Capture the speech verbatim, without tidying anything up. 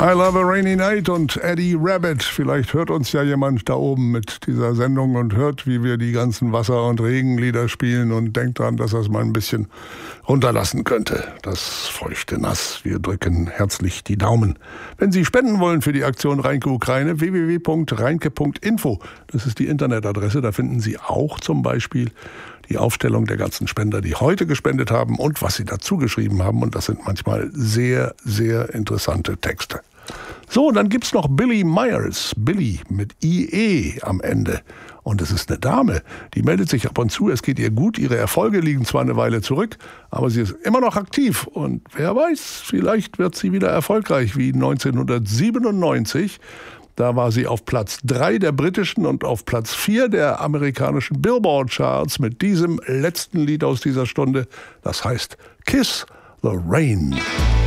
I Love a Rainy Night und Eddie Rabbit. Vielleicht hört uns ja jemand da oben mit dieser Sendung und hört, wie wir die ganzen Wasser- und Regenlieder spielen und denkt dran, dass er es mal ein bisschen runterlassen könnte. Das feuchte Nass. Wir drücken herzlich die Daumen. Wenn Sie spenden wollen für die Aktion Rheinke Ukraine, w w w punkt rheinke punkt info. Das ist die Internetadresse. Da finden Sie auch zum Beispiel die Aufstellung der ganzen Spender, die heute gespendet haben und was sie dazu geschrieben haben. Und das sind manchmal sehr, sehr interessante Texte. So, dann gibt's noch Billy Myers. Billy mit I E am Ende. Und es ist eine Dame, die meldet sich ab und zu. Es geht ihr gut. Ihre Erfolge liegen zwar eine Weile zurück, aber sie ist immer noch aktiv. Und wer weiß, vielleicht wird sie wieder erfolgreich wie neunzehnhundertsiebenundneunzig. Da war sie auf Platz drei der britischen und auf Platz vier der amerikanischen Billboard-Charts mit diesem letzten Lied aus dieser Stunde. Das heißt Kiss the Rain.